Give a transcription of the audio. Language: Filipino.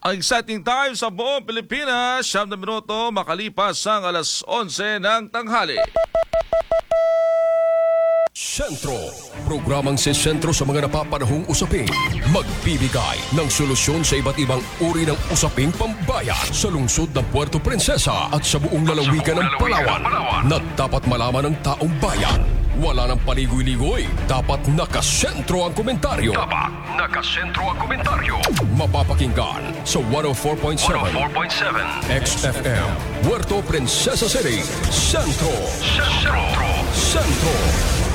Ang exciting time sa buong Pilipinas, 7 na minuto makalipas ang alas 11 ng tanghali. Sentro, programang si Sentro sa mga napapanahong usapin. Magbibigay ng solusyon sa iba't ibang uri ng usaping pambayan sa lungsod ng Puerto Princesa at sa buong lalawigan ng Palawan na dapat malaman ng taong bayan. Wala nang paligoy-ligoy. Dapat nakasentro ang komentaryo. Mapapakinggan sa 104.7 XFM Puerto Princesa City. Sentro.